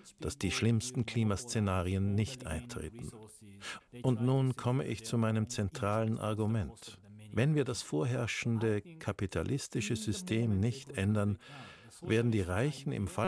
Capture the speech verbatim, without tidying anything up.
dass die schlimmsten Klimaszenarien nicht eintreten. Und nun komme ich zu meinem zentralen Argument. Wenn wir das vorherrschende kapitalistische System nicht ändern, werden die Reichen im Fall